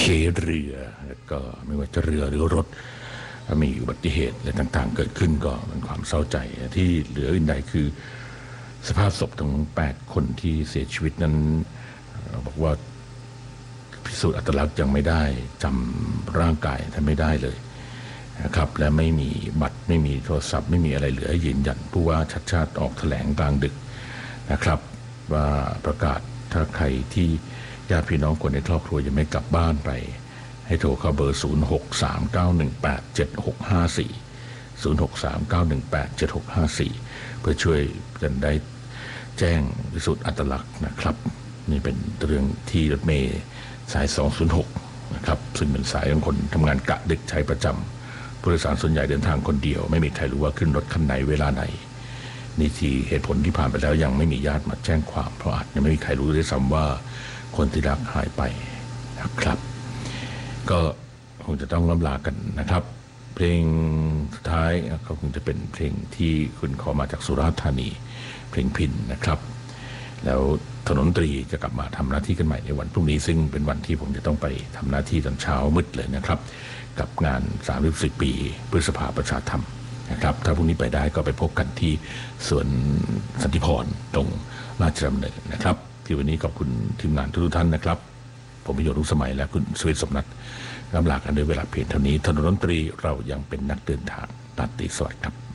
เรือแล้วก็ไม่ว่าจะเรือหรือรถมีอุบัติเหตุอะไรต่างๆเกิดขึ้นก็เป็นความเศร้าใจที่เหลืออื่นใดคือสภาพศพทั้ง8คนที่เสียชีวิตนั้นบอกว่าพิสูจน์อัตลักษณ์ยังไม่ได้จำร่างกายท่านไม่ได้เลยนะครับและไม่มีบัตรไม่มีโทรศัพท์ไม่มีอะไรเหลือยืนยันผู้ว่าชัดชาติออกแถลงกลางดึกนะครับว่าประกาศถ้าใครที่ญาติพี่น้องคนในครอบครัวยังไม่กลับบ้านไปให้โทรเข้าเบอร์ 0639187654 0639187654 เพื่อช่วยกันได้แจ้งพิสูจน์อัตลักษณ์นะครับนี่เป็นเรื่องที่รถเมล์สาย206นะครับซึ่งเป็นสายของคนทำงานกะดึกใช้ประจำผู้โดยสารส่วนใหญ่เดินทางคนเดียวไม่มีใครรู้ว่าขึ้นรถคันไหนเวลาไหนนี่ที่เหตุผลที่ผ่านไปแล้วยังไม่มีญาติมาแจ้งความเพราะอาจยังไม่มีใครรู้ด้วยซ้ำว่าคนที่รักหายไปนะครับก็คงจะต้องล่ำลากันนะครับเพลงสุดท้ายก็คงจะเป็นเพลงที่คุณขอมาจากสุราษฎร์ธานีเพลงพิณนะครับแล้วถนนตรีจะกลับมาทำหน้าที่กันใหม่ในวันพรุ่งนี้ซึ่งเป็นวันที่ผมจะต้องไปทำหน้าที่ตอนเช้ามืดเลยนะครับกับงาน30 ปีพฤษภาประชาธรรมนะครับถ้าพรุ่งนี้ไปได้ก็ไปพบกันที่สวนสันติพรตรงราชดำเนินนะครับที่วันนี้ขอบคุณทีมงานทุกท่านนะครับผมประโยชน์ทุกสมัยและคุณสวิตสมนัทร่ำลากันด้วยเวลาเพียงเท่านี้ถนนดนตรีเรายังเป็นนักเดินทางราตรีสวัสดิ์ครับ